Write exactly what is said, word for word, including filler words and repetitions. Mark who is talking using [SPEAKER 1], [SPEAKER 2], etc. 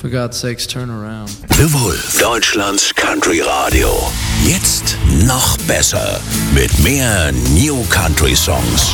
[SPEAKER 1] For God's sakes, turn around.
[SPEAKER 2] The Wolf, Deutschlands Country Radio. Jetzt noch besser. Mit mehr New Country Songs.